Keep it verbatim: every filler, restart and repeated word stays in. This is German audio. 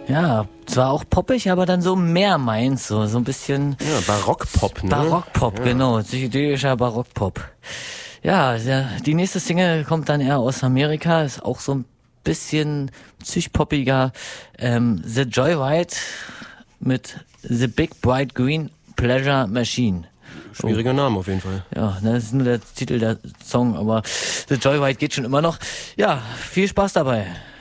Ja, zwar auch poppig, aber dann so mehr meins, so, so ein bisschen... Ja, Barockpop, ne? Barockpop, ja. genau, psychedelischer Barockpop. Ja, der, die nächste Single kommt dann eher aus Amerika, ist auch so ein bisschen psychpoppiger. Ähm, The Joyride mit The Big Bright Green Pleasure Machine. Schwieriger Name auf jeden Fall. Ja, das ist nur der Titel der Song, aber The Joyride geht schon immer noch. Ja, viel Spaß dabei.